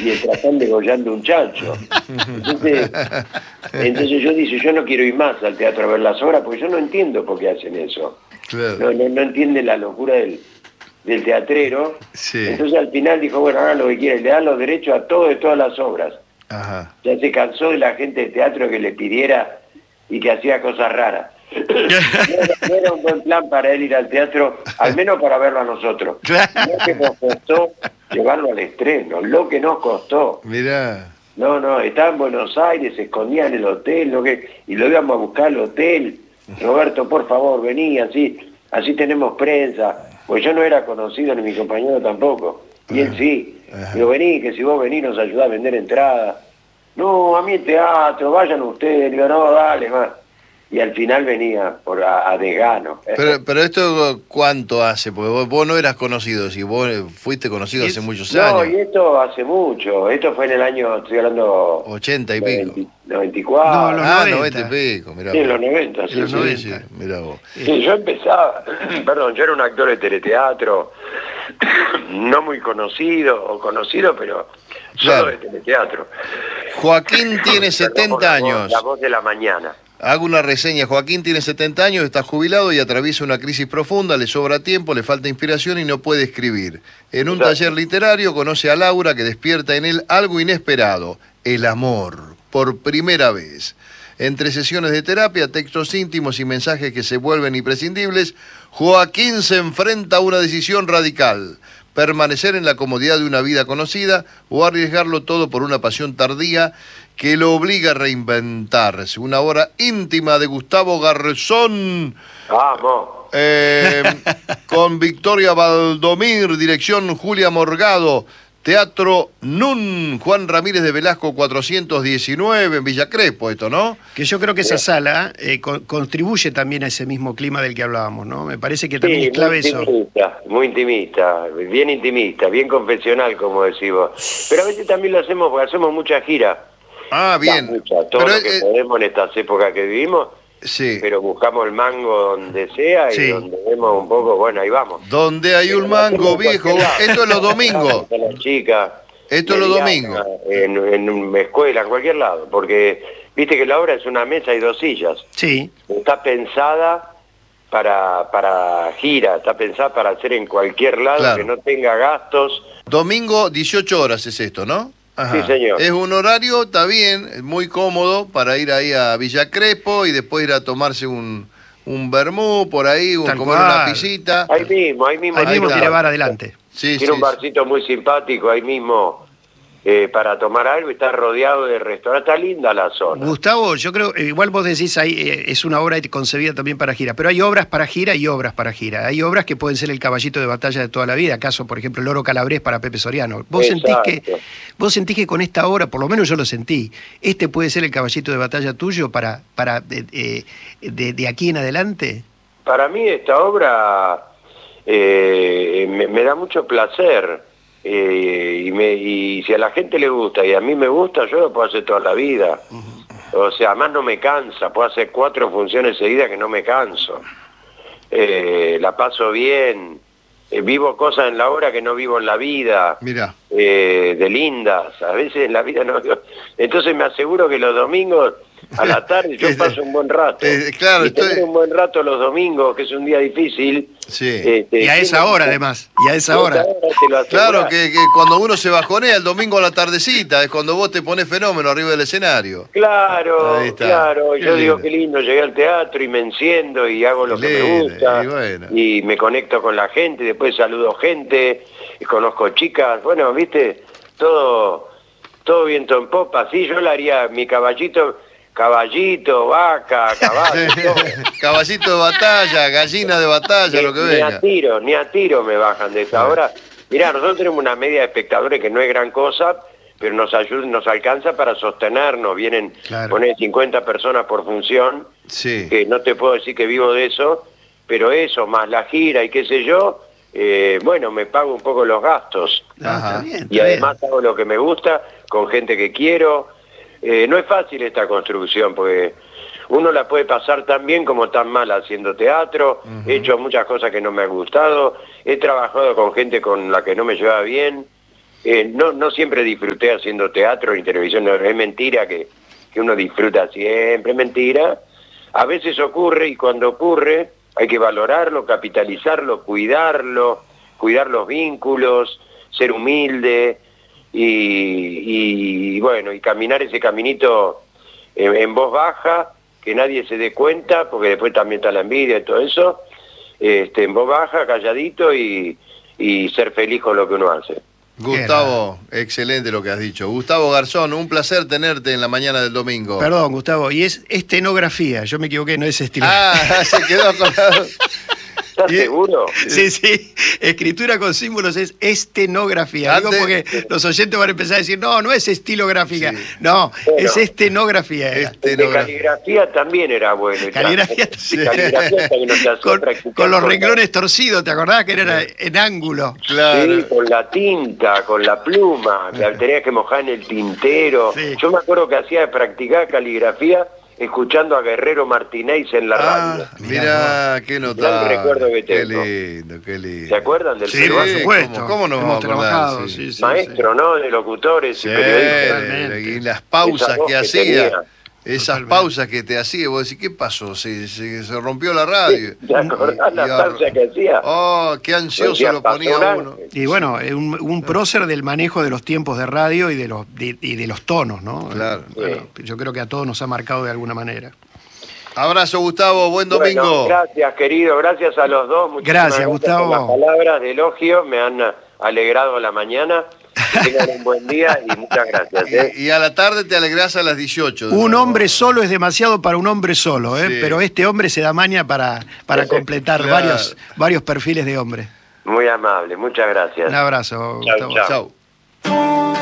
y el Traján degollando un chancho. Entonces yo dije, yo no quiero ir más al teatro a ver las obras, porque yo no entiendo por qué hacen eso. Claro. No entienden la locura del teatrero. Sí. Entonces al final dijo, bueno, hagan lo que quieran, le dan los derechos a todo de todas las obras. Ajá. Ya se cansó de la gente de teatro que le pidiera y que hacía cosas raras. No era un buen plan para él ir al teatro, al menos para verlo a nosotros. Lo que nos costó llevarlo al estreno, lo que nos costó. Mirá. No, estaba en Buenos Aires, se escondía en el hotel, y lo íbamos a buscar al hotel. Roberto, por favor, vení, así tenemos prensa. Pues yo no era conocido, ni mi compañero tampoco. Y él sí. Digo, vení, que si vos venís nos ayudás a vender entradas. No, a mí el teatro, vayan ustedes. Digo, no, dale, más. Y al final venía a desgano. Pero esto, ¿cuánto hace? Porque vos no eras conocido, si vos fuiste conocido hace muchos años. No, y esto hace mucho. Esto fue en el año, estoy hablando... 80 y pico. 94. No, Ah, 90. 90 y pico, mirá. Sí, en los 90, sí. En los sí. 90. Sí, mirá vos. Sí, yo empezaba, perdón, yo era un actor de teleteatro, no muy conocido, o conocido, pero solo Claro. de teleteatro. Joaquín tiene Perdón 70 por años. La voz de la mañana. Hago una reseña. Joaquín tiene 70 años, está jubilado y atraviesa una crisis profunda, le sobra tiempo, le falta inspiración y no puede escribir. En un Exacto. taller literario conoce a Laura, que despierta en él algo inesperado, el amor, por primera vez. Entre sesiones de terapia, textos íntimos y mensajes que se vuelven imprescindibles, Joaquín se enfrenta a una decisión radical: permanecer en la comodidad de una vida conocida o arriesgarlo todo por una pasión tardía que lo obliga a reinventarse. Una obra íntima de Gustavo Garzón, Vamos. con Victoria Valdomir, dirección Julia Morgado, Teatro NUN, Juan Ramírez de Velasco 419, en Villa Crespo, esto, ¿no? Que yo creo que esa sala contribuye también a ese mismo clima del que hablábamos, ¿no? Me parece que también es clave eso. Muy intimista, bien confesional, como decís vos. Pero a veces también lo hacemos porque hacemos mucha gira. Ah, bien. Todo Pero, lo que podemos en estas épocas que vivimos, sí. pero buscamos el mango donde sea y Sí. donde vemos un poco, bueno, ahí vamos. Donde hay un mango, viejo. Esto es los domingos. A la chica, Esto es los domingos. en una escuela, en cualquier lado, porque viste que la obra es una mesa y 2 sillas. Sí. Está pensada para gira, está pensada para hacer en cualquier lado, Claro. que no tenga gastos. Domingo, 18 horas es esto, ¿no? Ajá. Sí, señor. Es un horario, está bien, es muy cómodo para ir ahí a Villa Crespo y después ir a tomarse un vermú por ahí, Tal comer cual. una pisita. Ahí mismo. Ahí mismo está. tiene bar adelante. Sí, Tiene sí, un barcito muy simpático ahí mismo para tomar algo y está rodeado de restaurantes. Está linda la zona. Gustavo, yo creo, igual vos decís, ahí es una obra concebida también para gira, pero hay obras para gira y obras para gira. Hay obras que pueden ser el caballito de batalla de toda la vida, acaso, por ejemplo, el Loro Calabrés para Pepe Soriano. ¿Vos sentís que con esta obra, por lo menos yo lo sentí, este puede ser el caballito de batalla tuyo para de aquí en adelante? Para mí esta obra me da mucho placer. Y si a la gente le gusta y a mí me gusta, yo lo puedo hacer toda la vida. O sea, además no me cansa, puedo hacer 4 funciones seguidas que no me canso. La paso bien, vivo cosas en la obra que no vivo en la vida. Mirá. De lindas, a veces en la vida no. Entonces me aseguro que los domingos a la tarde yo paso un buen rato. Claro, y tener un buen rato los domingos, que es un día difícil. Sí. Y a esa hora, además, y a esa hora. te lo Claro, asegurás. que cuando uno se bajonea el domingo a la tardecita, es cuando vos te pones fenómeno arriba del escenario. Claro, Ahí está. claro. Qué Yo digo lindo. qué lindo, llegué al teatro y me enciendo y hago lo que me Lindo, gusta. y bueno. Y me conecto con la gente, después saludo gente, y conozco chicas. Bueno, viste, todo viento en popa. Sí, yo le haría mi caballito, vaca, caballo. todo. Caballito de batalla, gallina de batalla, lo que venga. Ni a tiro me bajan de esa hora. Mirá, nosotros tenemos una media de espectadores que no es gran cosa, pero nos alcanza para sostenernos. Vienen, Claro. poner 50 personas por función, Sí. que no te puedo decir que vivo de eso, pero eso, más la gira y qué sé yo, bueno, me pago un poco los gastos. Ajá. Está bien, Y además hago lo que me gusta, con gente que quiero. No es fácil esta construcción, porque uno la puede pasar tan bien como tan mal haciendo teatro. He hecho muchas cosas que no me han gustado, he trabajado con gente con la que no me llevaba bien, no siempre disfruté haciendo teatro ni televisión, no, es mentira que uno disfruta siempre, es mentira. A veces ocurre, y cuando ocurre hay que valorarlo, capitalizarlo, cuidar los vínculos, ser humilde y bueno, y caminar ese caminito en voz baja, que nadie se dé cuenta, porque después también está la envidia y todo eso, en voz baja, calladito y ser feliz con lo que uno hace. Gustavo, excelente lo que has dicho. Gustavo Garzón, un placer tenerte en la mañana del domingo. Perdón, Gustavo, y es estenografía, yo me equivoqué, no es estilografía. Ah, se quedó con la... ¿Estás seguro? Sí, escritura con símbolos es estenografía. Digo porque los oyentes van a empezar a decir, no es estilográfica. Sí. No, bueno, es estenografía. De caligrafía también era bueno. Caligrafía con los renglones torcidos, ¿te acordás que era en ángulo? Claro. Sí, con la tinta, con la pluma, que tenías que mojar en el tintero. Sí. Yo me acuerdo que hacía practicar caligrafía escuchando a Guerrero Martínez en la radio. Mirá, qué notable. Recuerdo que tengo. Qué lindo. ¿Se acuerdan del Sí, por supuesto. ¿Cómo no hemos trabajado? Sí, maestro, ¿no? De locutores y periodistas. Y las pausas que hacía. Esas pausas que te hacía, vos decís, ¿qué pasó? Se rompió la radio. ¿Te acordás la pausa que hacía? Oh, qué ansioso lo ponía uno. Y bueno, un prócer del manejo de los tiempos de radio y de los tonos, ¿no? Claro. Bueno, yo creo que a todos nos ha marcado de alguna manera. Abrazo, Gustavo, buen domingo. Bueno, gracias, querido, gracias a los dos. Gracias, Gustavo. Por las palabras de elogio me han alegrado la mañana. Que tengan un buen día y muchas gracias. Y a la tarde te alegrás a las 18. Un hombre solo es demasiado para un hombre solo, sí. Pero este hombre se da maña para completar claro. varios perfiles de hombre. Muy amable, muchas gracias. Un abrazo, Gustavo. Chau.